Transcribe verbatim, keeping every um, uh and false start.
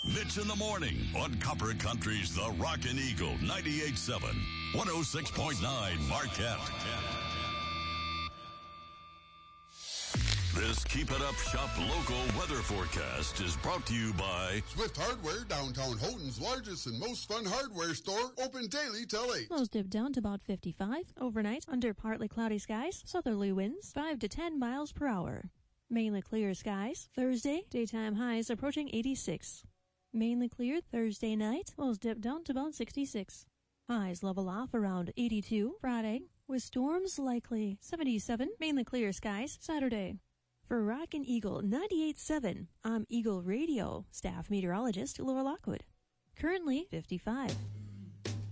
Mitch in the Morning on Copper Country's The Rockin' Eagle ninety-eight point seven, one oh six point nine Marquette. This Keep It Up Shop local weather forecast is brought to you by Swift Hardware, downtown Houghton's largest and most fun hardware store, open daily till eight. Lows dip down to about fifty-five. Overnight, under partly cloudy skies, southerly winds five to ten miles per hour. Mainly clear skies. Thursday, daytime highs approaching eighty-six. Mainly clear Thursday night, lows dip down to about sixty-six. Highs level off around eighty-two. Friday, with storms likely seventy-seven. Mainly clear skies Saturday. For Rockin' Eagle ninety-eight point seven, I'm Eagle Radio staff meteorologist Laura Lockwood. Currently fifty-five.